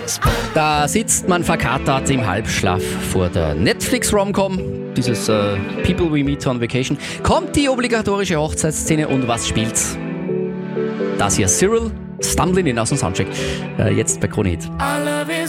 Da sitzt man verkatert im Halbschlaf vor der Netflix-Romcom, dieses People We Meet on Vacation. Kommt die obligatorische Hochzeitsszene und was spielt's? Das hier Cyril, Stumbling In aus dem Soundcheck. Jetzt bei Krone Hit.